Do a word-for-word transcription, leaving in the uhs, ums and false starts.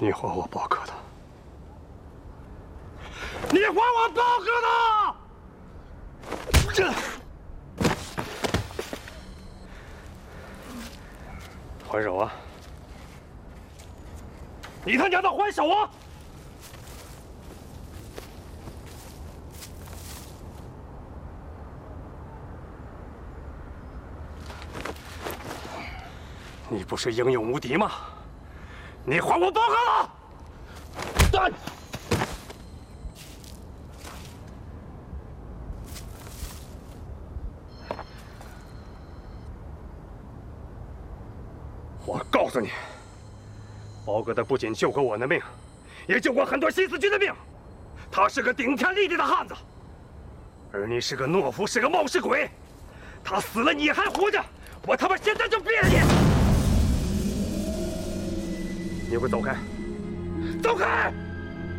你还我包疙瘩！你还我包疙瘩！这还手啊！你他娘的还手啊！你不是英勇无敌吗？你还我包疙瘩！站！我告诉你，包疙瘩不仅救过我的命，也救过很多新四军的命。他是个顶天立地的汉子，而你是个懦夫，是个冒失鬼。他死了，你还活着，我他妈现在就毙了你！你给我走开！走开！